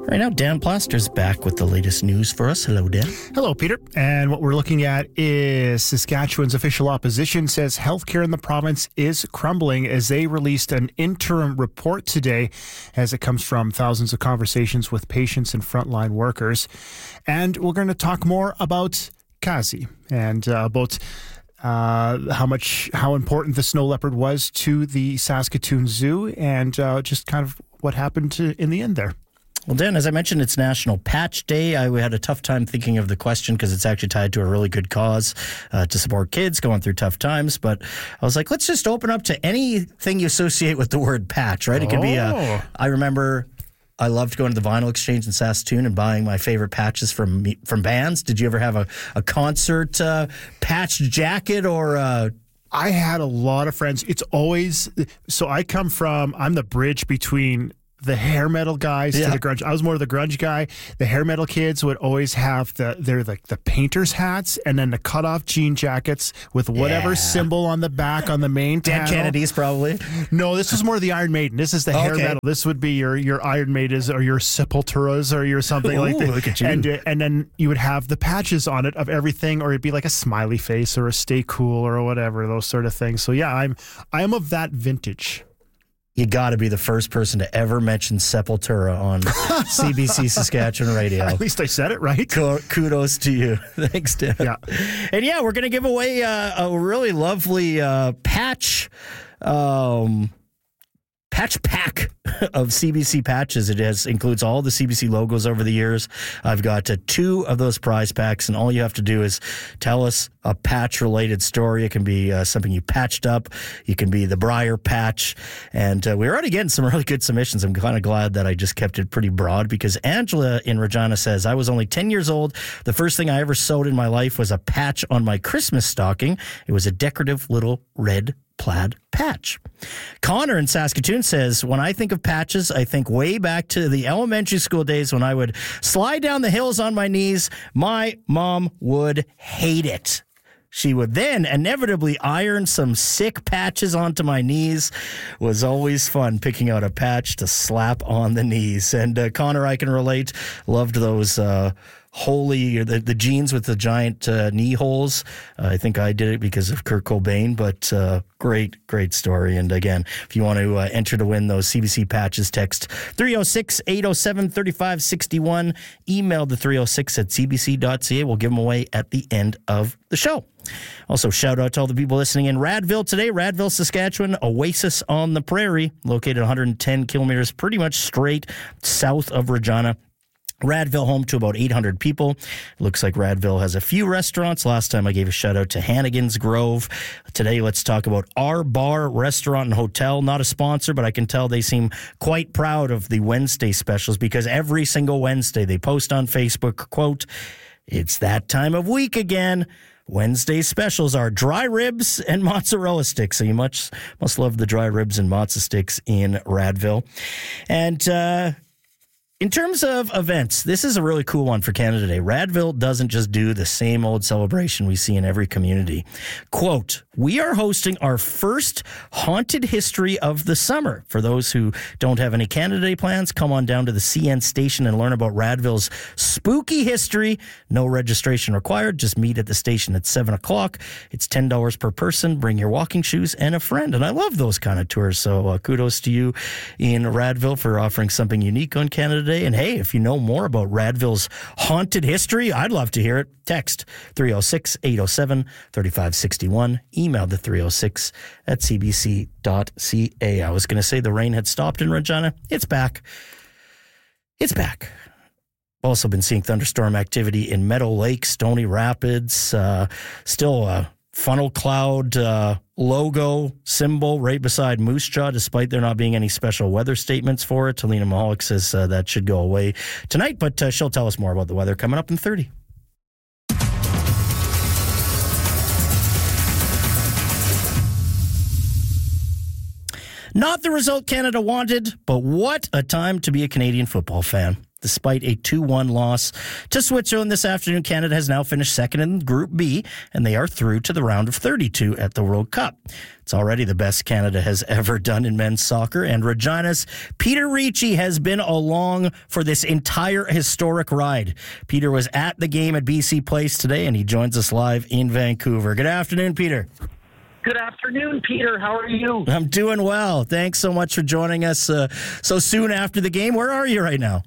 Right now, Dan Plaster's back with the latest news for us. Hello, Dan. Hello, Peter. And what we're looking at is Saskatchewan's official opposition says healthcare in the province is crumbling as they released an interim report today as it comes from thousands of conversations with patients and frontline workers. And we're going to talk more about CASI and about how important the snow leopard was to the Saskatoon Zoo and just kind of what happened in the end there. Well, Dan, as I mentioned, it's National Patch Day. I had a tough time thinking of the question because it's actually tied to a really good cause to support kids going through tough times. But I was like, let's just open up to anything you associate with the word patch, right? It could be I remember I loved going to the Vinyl Exchange in Saskatoon and buying my favorite patches from bands. Did you ever have a concert patched jacket or I had a lot of friends. It's always so I'm the bridge between the hair metal guys to the grunge. I was more of the grunge guy. The hair metal kids would always have the painter's hats and then the cutoff jean jackets with whatever symbol on the back on the main Dan Kennedy's probably. No, this was more the Iron Maiden. This is the hair metal. This would be your Iron Maidens or your Sepulturas or your something like that. Look at you. And then you would have the patches on it of everything, or it'd be like a smiley face or a stay cool or whatever, those sort of things. So yeah, I am of that vintage. You got to be the first person to ever mention Sepultura on CBC Saskatchewan radio. At least I said it right. Kudos to you. Thanks, Dan. Yeah. And yeah, we're going to give away a really lovely patch pack of CBC patches. It includes all the CBC logos over the years. I've got 2 of those prize packs, and all you have to do is tell us a patch-related story. It can be something you patched up. You can be the Briar patch. And we're already getting some really good submissions. I'm kind of glad that I just kept it pretty broad because Angela in Regina says, I was only 10 years old. The first thing I ever sewed in my life was a patch on my Christmas stocking. It was a decorative little red plaid patch. Connor in Saskatoon says, when I think of patches, I think way back to the elementary school days when I would slide down the hills on my knees. My mom would hate it. She would then inevitably iron some sick patches onto my knees. Was always fun picking out a patch to slap on the knees. And Connor, I can relate. Loved those the jeans with the giant knee holes. I think I did it because of Kurt Cobain, but great story. And again, if you want to enter to win those CBC patches, text 306-807-3561. Email the 306@cbc.ca. We'll give them away at the end of the show. Also, shout out to all the people listening in Radville today. Radville, Saskatchewan, oasis on the prairie, located 110 kilometers pretty much straight south of Regina. Radville, home to about 800 people. It looks like Radville has a few restaurants. Last time I gave a shout out to Hannigan's Grove. Today, let's talk about Our Bar Restaurant and Hotel. Not a sponsor, but I can tell they seem quite proud of the Wednesday specials because every single Wednesday they post on Facebook, quote, "It's that time of week again. Wednesday specials are dry ribs and mozzarella sticks." So you must love the dry ribs and mozza sticks in Radville. And in terms of events, this is a really cool one for Canada Day. Radville doesn't just do the same old celebration we see in every community. Quote, "We are hosting our first haunted history of the summer. For those who don't have any Canada Day plans, come on down to the CN station and learn about Radville's spooky history. No registration required. Just meet at the station at 7 o'clock. It's $10 per person. Bring your walking shoes and a friend." And I love those kind of tours. So kudos to you in Radville for offering something unique on Canada Day. And hey, if you know more about Radville's haunted history, I'd love to hear it. Text 306-807-3561. Email the 306@cbc.ca. I was going to say the rain had stopped in Regina. It's back. It's back. Also been seeing thunderstorm activity in Meadow Lake, Stony Rapids. Still a funnel cloud logo symbol right beside Moose Jaw, despite there not being any special weather statements for it. Talina Mahalik says that should go away tonight, but she'll tell us more about the weather coming up in 30. Not the result Canada wanted, but what a time to be a Canadian football fan. despite a 2-1 loss to Switzerland this afternoon. Canada has now finished second in Group B, and they are through to the round of 32 at the World Cup. It's already the best Canada has ever done in men's soccer. And Regina's Peter Ricci has been along for this entire historic ride. Peter was at the game at BC Place today, and he joins us live in Vancouver. Good afternoon, Peter. Good afternoon, Peter. How are you? I'm doing well. Thanks so much for joining us so soon after the game. Where are you right now?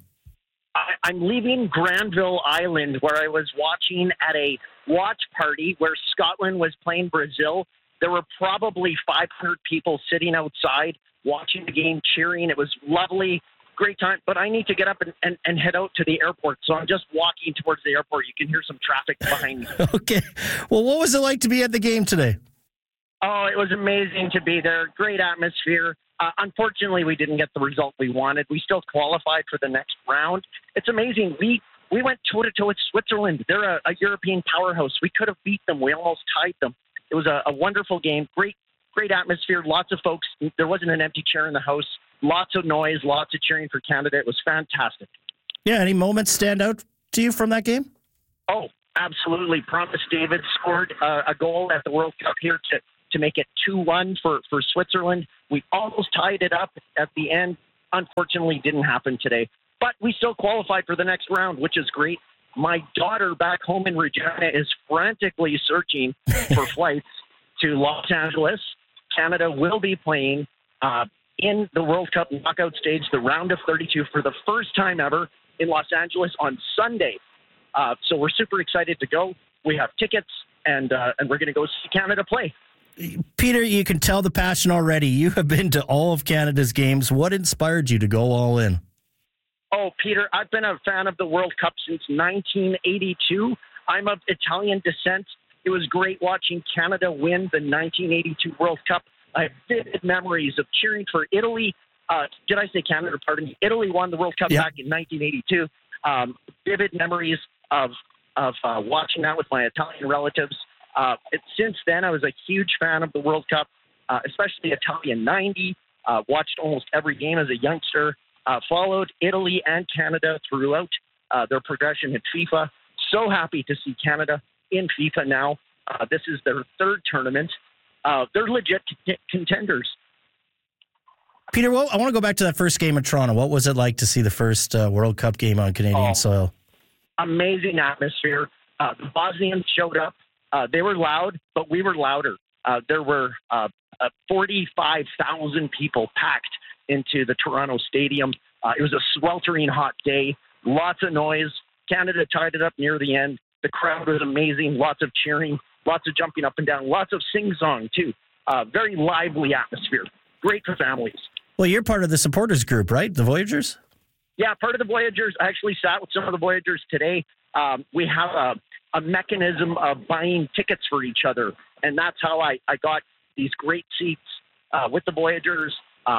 I'm leaving Granville Island, where I was watching at a watch party where Scotland was playing Brazil. There were probably 500 people sitting outside watching the game, cheering. It was lovely, great time. But I need to get up and head out to the airport. So I'm just walking towards the airport. You can hear some traffic behind me. Okay. Well, what was it like to be at the game today? Oh, it was amazing to be there. Great atmosphere. Unfortunately, we didn't get the result we wanted. We still qualified for the next round. It's amazing. We went toe-to-toe with Switzerland. They're a European powerhouse. We could have beat them. We almost tied them. It was a wonderful game. Great atmosphere. Lots of folks. There wasn't an empty chair in the house. Lots of noise. Lots of cheering for Canada. It was fantastic. Yeah, any moments stand out to you from that game? Oh, absolutely. Promise David scored a goal at the World Cup here to make it 2-1 for Switzerland. We almost tied it up at the end. Unfortunately, didn't happen today. But we still qualified for the next round, which is great. My daughter back home in Regina is frantically searching for flights to Los Angeles. Canada will be playing in the World Cup knockout stage, the round of 32, for the first time ever in Los Angeles on Sunday. So we're super excited to go. We have tickets, and we're going to go see Canada play. Peter, you can tell the passion already. You have been to all of Canada's games. What inspired you to go all in? Oh, Peter, I've been a fan of the World Cup since 1982. I'm of Italian descent. It was great watching Canada win the 1982 World Cup. I have vivid memories of cheering for Italy. Did I say Canada? Pardon me. Italy won the World Cup back in 1982. Vivid memories of watching that with my Italian relatives. Since then, I was a huge fan of the World Cup, especially Italian 90. Watched almost every game as a youngster. Followed Italy and Canada throughout their progression at FIFA. So happy to see Canada in FIFA now. This is their third tournament. They're legit contenders. Peter, I want to go back to that first game in Toronto. What was it like to see the first World Cup game on Canadian soil? Amazing atmosphere. The Bosnians showed up. They were loud, but we were louder. There were 45,000 people packed into the Toronto Stadium. It was a sweltering hot day, lots of noise. Canada tied it up near the end. The crowd was amazing, lots of cheering, lots of jumping up and down, lots of sing-song too. Very lively atmosphere. Great for families. Well, you're part of the supporters group, right? The Voyagers? Yeah, part of the Voyagers. I actually sat with some of the Voyagers today. We have a mechanism of buying tickets for each other, and that's how I got these great seats with the Voyagers.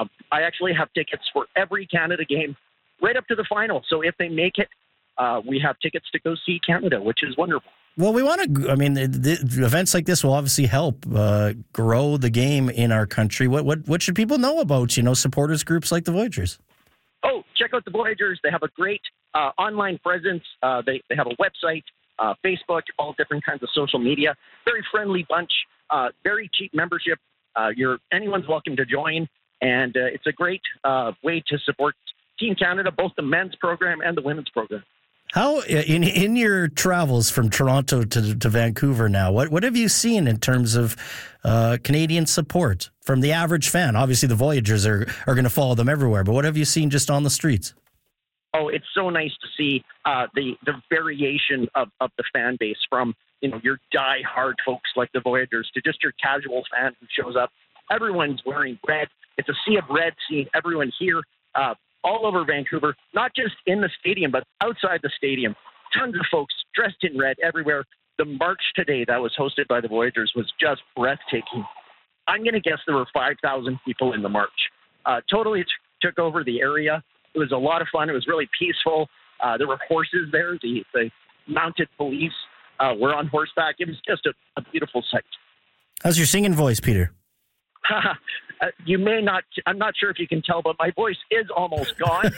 I actually have tickets for every Canada game right up to the final. So if they make it, we have tickets to go see Canada, which is wonderful. Well, we want to, the events like this will obviously help grow the game in our country. What should people know about, supporters groups like the Voyagers? Oh, check out the Voyagers. They have a great online presence. They have a website, Facebook, all different kinds of social media. Very friendly bunch, very cheap membership. Anyone's welcome to join. And it's a great way to support Team Canada, both the men's program and the women's program. How, in your travels from Toronto to Vancouver now, what have you seen in terms of Canadian support from the average fan? Obviously, the Voyagers are going to follow them everywhere, but what have you seen just on the streets? Oh, it's so nice to see the variation of the fan base from, your die-hard folks like the Voyagers to just your casual fan who shows up. Everyone's wearing red. It's a sea of red seeing everyone here all over Vancouver, not just in the stadium, but outside the stadium. Tons of folks dressed in red everywhere. The march today that was hosted by the Voyagers was just breathtaking. I'm going to guess there were 5,000 people in the march. Totally took over the area. It was a lot of fun. It was really peaceful. There were horses there. The mounted police were on horseback. It was just a beautiful sight. How's your singing voice, Peter? You may not, I'm not sure if you can tell, but my voice is almost gone.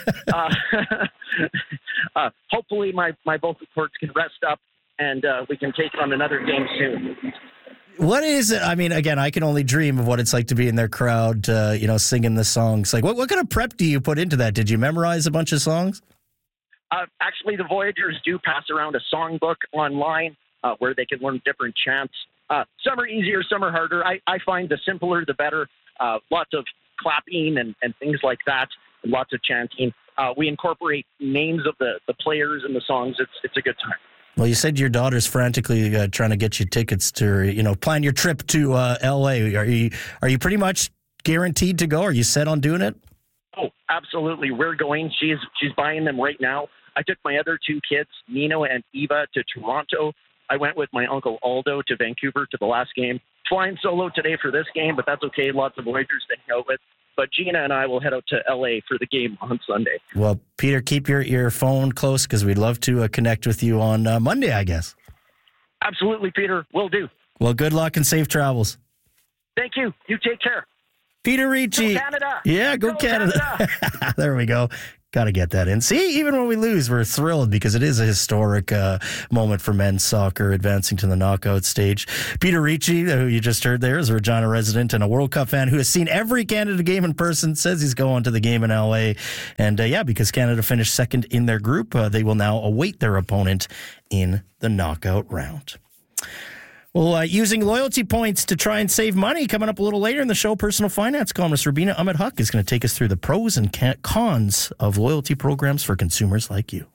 Hopefully my vocal cords can rest up and we can take on another game soon. What is it? I mean, again, I can only dream of what it's like to be in their crowd, singing the songs. Like, what kind of prep do you put into that? Did you memorize a bunch of songs? Actually, the Voyagers do pass around a songbook online where they can learn different chants. Some are easier, some are harder. I find the simpler, the better. Lots of clapping and things like that, and lots of chanting. We incorporate names of the players in the songs. It's a good time. Well, you said your daughter's frantically trying to get you tickets to, plan your trip to L.A. Are you pretty much guaranteed to go? Are you set on doing it? Oh, absolutely. We're going. She's buying them right now. I took my other two kids, Nino and Eva, to Toronto. I went with my uncle Aldo to Vancouver to the last game. Flying solo today for this game, but that's okay. Lots of Voyagers to hang out with. But Gina and I will head out to L.A. for the game on Sunday. Well, Peter, keep your phone close because we'd love to connect with you on Monday, I guess. Absolutely, Peter. Will do. Well, good luck and safe travels. Thank you. You take care. Peter Ricci. Go Canada. Yeah, go Canada. There we go. Got to get that in. See, even when we lose, we're thrilled because it is a historic moment for men's soccer advancing to the knockout stage. Peter Ricci, who you just heard there, is a Regina resident and a World Cup fan who has seen every Canada game in person, says he's going to the game in L.A. And because Canada finished second in their group, they will now await their opponent in the knockout round. Well, using loyalty points to try and save money. Coming up a little later in the show, personal finance columnist Rubina Ahmed Huq is going to take us through the pros and cons of loyalty programs for consumers like you.